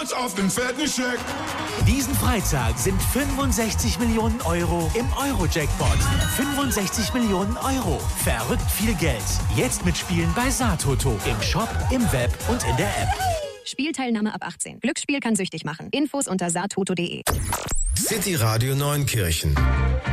Auf den fetten Scheck. Diesen Freitag sind 65 Millionen Euro im Euro-Jackpot. 65 Millionen Euro. Verrückt viel Geld. Jetzt mitspielen bei Satoto. Im Shop, im Web und in der App. Spielteilnahme ab 18. Glücksspiel kann süchtig machen. Infos unter satoto.de. City Radio Neunkirchen